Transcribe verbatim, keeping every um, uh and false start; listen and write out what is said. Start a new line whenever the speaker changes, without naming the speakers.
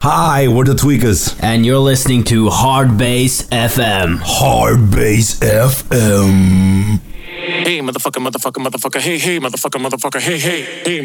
Hi, we're the Tweakers.
And you're listening to Hard Bass F M.
Hard Bass F M.
Hey, motherfucker, motherfucker, motherfucker, hey, hey, motherfucker, motherfucker, hey, hey, hey.